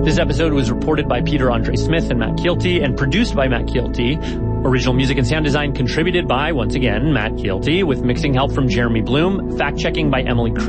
This episode was reported by Peter Andre Smith and Matt Kielty and produced by Matt Kielty. Original music and sound design contributed by, once again, Matt Kielty, with mixing help from Jeremy Bloom, fact-checking by Emily